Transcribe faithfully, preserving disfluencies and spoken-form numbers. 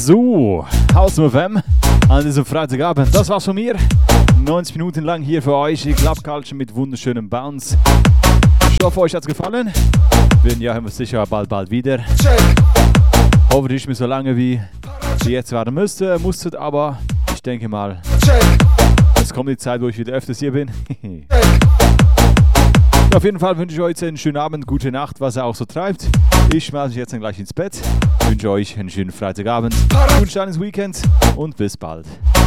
So, House F M an diesem Freitagabend. Das war's von mir. neunzig Minuten lang hier für euch. Club Culture mit wunderschönem Bounce. Ich hoffe, euch hat's gefallen. Wenn ja, hören wir sicher bald, bald wieder. Hoffentlich nicht mehr so lange, wie ihr jetzt warten müsste, musstet, aber ich denke mal, es kommt die Zeit, wo ich wieder öfters hier bin. Auf jeden Fall wünsche ich euch jetzt einen schönen Abend, gute Nacht, was er auch so treibt. Ich schmeiße mich jetzt dann gleich ins Bett. Ich wünsche euch einen schönen Freitagabend, guten Start ins Weekend und bis bald.